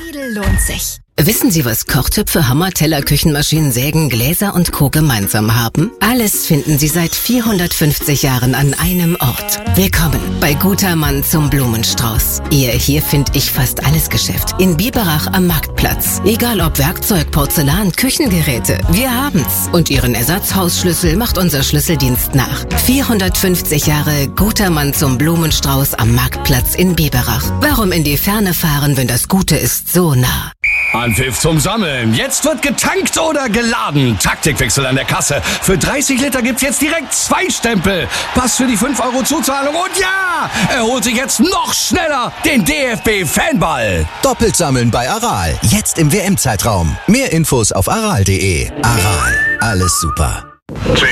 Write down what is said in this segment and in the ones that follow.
Lidl lohnt sich. Wissen Sie, was Kochtöpfe, Hammer, Teller, Küchenmaschinen, Sägen, Gläser und Co. gemeinsam haben? Alles finden Sie seit 450 Jahren an einem Ort. Willkommen bei Guter Mann zum Blumenstrauß. Ihr Hier find ich fast alles Geschäft in Biberach am Marktplatz. Egal ob Werkzeug, Porzellan, Küchengeräte, wir haben's. Und Ihren Ersatzhausschlüssel macht unser Schlüsseldienst nach. 450 Jahre Guter Mann zum Blumenstrauß am Marktplatz in Biberach. Warum in die Ferne fahren, wenn das Gute ist so nah? Anpfiff zum Sammeln. Jetzt wird getankt oder geladen. Taktikwechsel an der Kasse. Für 30 Liter gibt's jetzt direkt 2 Stempel. Pass für die 5 € Zuzahlung. Und ja, er holt sich jetzt noch schneller den DFB-Fanball. Doppelt sammeln bei Aral. Jetzt im WM-Zeitraum. Mehr Infos auf aral.de. Aral. Alles super. 10, 9,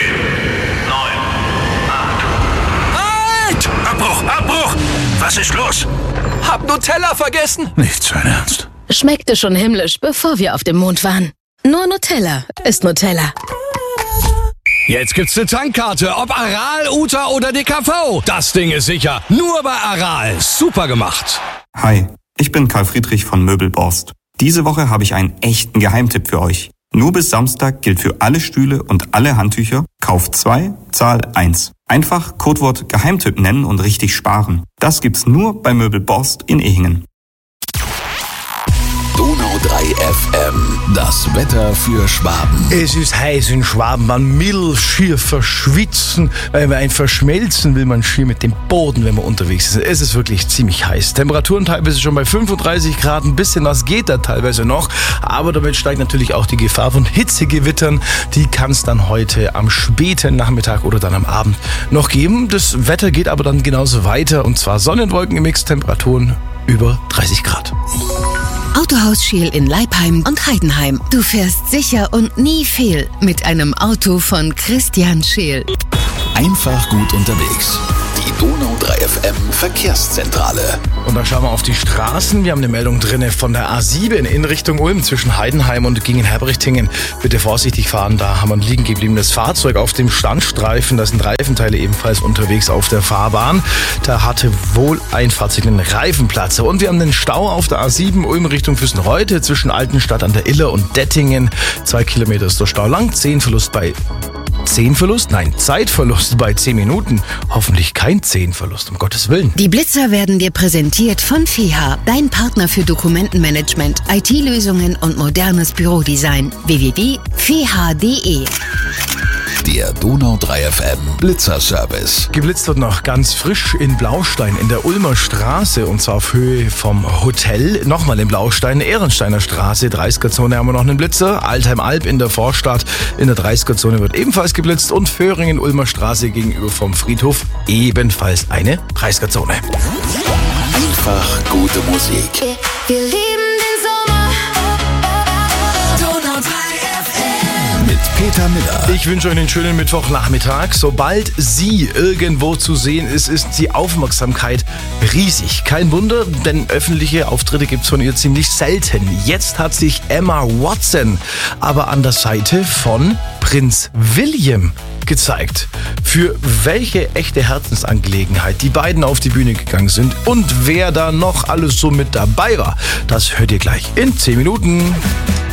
8. Halt! Abbruch! Was ist los? Hab Nutella vergessen. Nicht sein Ernst. Schmeckte schon himmlisch, bevor wir auf dem Mond waren. Nur Nutella ist Nutella. Jetzt gibt's eine Tankkarte, ob Aral, Uta oder DKV. Das Ding ist sicher. Nur bei Aral. Super gemacht. Hi, ich bin Karl Friedrich von Möbelborst. Diese Woche habe ich einen echten Geheimtipp für euch. Nur bis Samstag gilt für alle Stühle und alle Handtücher: Kauf 2, Zahl 1. Einfach Codewort Geheimtipp nennen und richtig sparen. Das gibt's nur bei Möbelborst in Ehingen. Donau 3 FM, das Wetter für Schwaben. Es ist heiß in Schwaben, man will schier verschwitzen, weil man ein verschmelzen will man schier mit dem Boden, wenn man unterwegs ist. Es ist wirklich ziemlich heiß. Temperaturen teilweise schon bei 35 Grad, ein bisschen was geht da teilweise noch, aber damit steigt natürlich auch die Gefahr von Hitzegewittern. Die kann es dann heute am späten Nachmittag oder dann am Abend noch geben. Das Wetter geht aber dann genauso weiter, und zwar Sonnenwolken im Mix, Temperaturen über 30 Grad. Autohaus Scheel in Leipheim und Heidenheim. Du fährst sicher und nie fehl mit einem Auto von Christian Scheel. Einfach gut unterwegs. Die Donau 3 FM Verkehrszentrale. Und dann schauen wir auf die Straßen. Wir haben eine Meldung drin von der A7 in Richtung Ulm zwischen Heidenheim und Gingen-Herbrichtingen. Bitte vorsichtig fahren, da haben wir ein liegen gebliebenes Fahrzeug auf dem Standstreifen. Da sind Reifenteile ebenfalls unterwegs auf der Fahrbahn. Da hatte wohl ein Fahrzeug einen Reifenplatzer. Und wir haben einen Stau auf der A7 Ulm Richtung Füssenreute zwischen Altenstadt an der Iller und Dettingen. 2 Kilometer ist der Stau lang. Zeitverlust bei 10 Minuten. Hoffentlich kein Zehnverlust, um Gottes Willen. Die Blitzer werden dir präsentiert von FEHA, dein Partner für Dokumentenmanagement, IT-Lösungen und modernes Bürodesign. www.feha.de. Der Donau 3 FM Blitzerservice. Geblitzt wird noch ganz frisch in Blaustein in der Ulmer Straße, und zwar auf Höhe vom Hotel. Nochmal in Blaustein, Ehrensteiner Straße, 30er-Zone haben wir noch einen Blitzer. Altheim-Alb in der Vorstadt in der 30er-Zone wird ebenfalls geblitzt, und Föhringen, Ulmer Straße gegenüber vom Friedhof ebenfalls eine 30er-Zone. Einfach gute Musik. Wir lieben den Sommer. Donau 3 FM. Mit Peter Miller. Ich wünsche euch einen schönen Mittwochnachmittag. Sobald sie irgendwo zu sehen ist, ist die Aufmerksamkeit riesig. Kein Wunder, denn öffentliche Auftritte gibt es von ihr ziemlich selten. Jetzt hat sich Emma Watson aber an der Seite von Prinz William gezeigt. Für welche echte Herzensangelegenheit die beiden auf die Bühne gegangen sind und wer da noch alles so mit dabei war, das hört ihr gleich in 10 Minuten.